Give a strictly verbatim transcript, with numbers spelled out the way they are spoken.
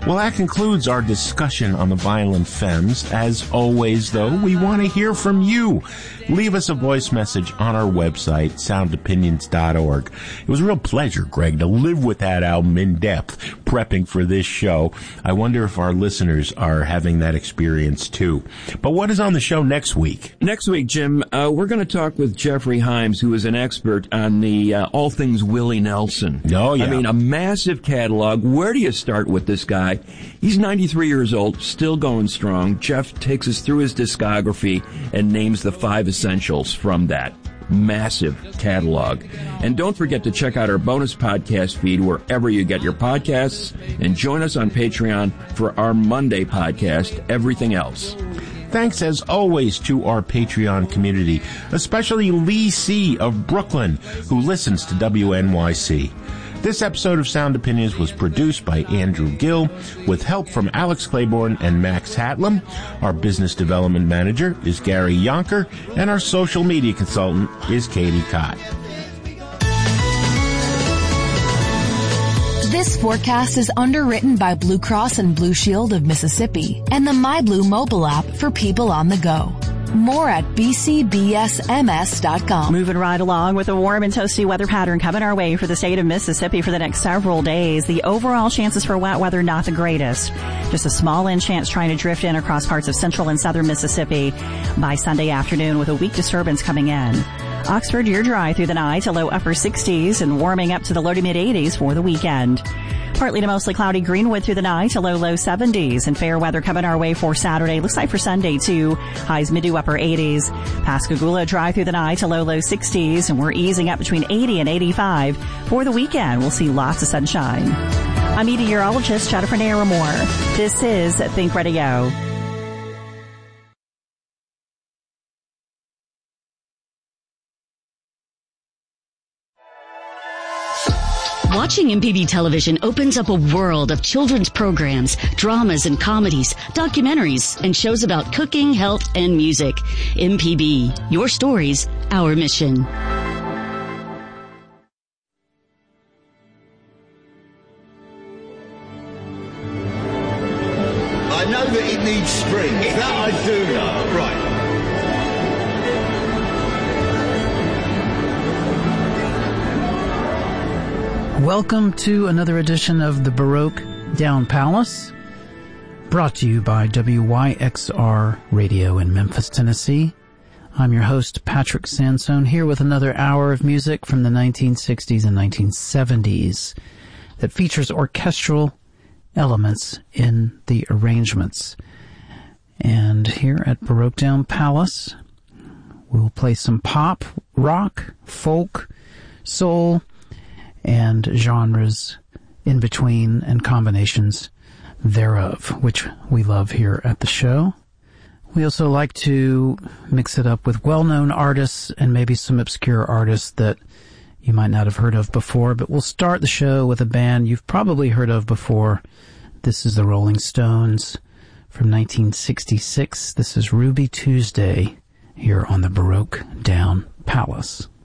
Well, that concludes our discussion on the Violent Femmes. As always, though, we want to hear from you. Leave us a voice message on our website, sound opinions dot org. It was a real pleasure, Greg, to live with that album in depth, prepping for this show. I wonder if our listeners are having that experience, too. But what is on the show next week? Next week, Jim, uh, we're going to talk with Jeffrey Himes, who is an expert on the uh, all things Willie Nelson. Oh, yeah. I mean, a massive catalog. Where do you start with this guy? He's ninety-three years old, still going strong. Jeff takes us through his discography and names the five essentials from that massive catalog. And don't forget to check out our bonus podcast feed wherever you get your podcasts, and join us on Patreon for our Monday podcast, Everything Else. Thanks, as always, to our Patreon community, especially Lee C. of Brooklyn, who listens to W N Y C. This episode of Sound Opinions was produced by Andrew Gill, with help from Alex Claiborne and Max Hatlam. Our business development manager is Gary Yonker, and our social media consultant is Katie Cott. This forecast is underwritten by Blue Cross and Blue Shield of Mississippi and the MyBlue mobile app for people on the go. More at b c b s m s dot com. Moving right along with a warm and toasty weather pattern coming our way for the state of Mississippi for the next several days. The overall chances for wet weather not the greatest. Just a small in chance trying to drift in across parts of central and southern Mississippi by Sunday afternoon, with a weak disturbance coming in. Oxford, you're dry through the night to low upper sixties and warming up to the low to mid eighties for the weekend. Partly to mostly cloudy Greenwood through the night to low, low seventies, and fair weather coming our way for Saturday. Looks like for Sunday, too. Highs mid to upper eighties. Pascagoula dry through the night to low, low sixties, and we're easing up between eighty and eighty-five. For the weekend, we'll see lots of sunshine. I'm meteorologist Jennifer Naramore. This is Think Radio. Watching M P B television opens up a world of children's programs, dramas and comedies, documentaries, and shows about cooking, health, and music. M P B, your stories, our mission. I know that it needs springs. That I do know. Right. Welcome to another edition of the Baroque Down Palace, brought to you by W Y X R Radio in Memphis, Tennessee. I'm your host, Patrick Sansone, here with another hour of music from the nineteen sixties and nineteen seventies that features orchestral elements in the arrangements. And here at Baroque Down Palace, we'll play some pop, rock, folk, soul, and genres in between and combinations thereof, which we love here at the show. We also like to mix it up with well-known artists and maybe some obscure artists that you might not have heard of before, but we'll start the show with a band you've probably heard of before. This is the Rolling Stones from nineteen sixty-six. This is Ruby Tuesday here on the Baroque Down Palace.